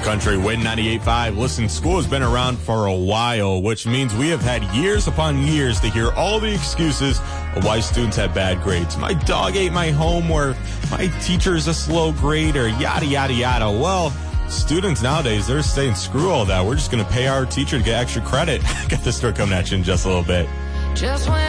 Country, Win 98.5. Listen, school has been around for a while, which means we have had years upon years to hear all the excuses of why students have bad grades. My dog ate my homework, my teacher's a slow grader, yada, yada, yada. Well, students nowadays, they're saying, screw all that. We're just going to pay our teacher to get extra credit. Got this story coming at you in just a little bit.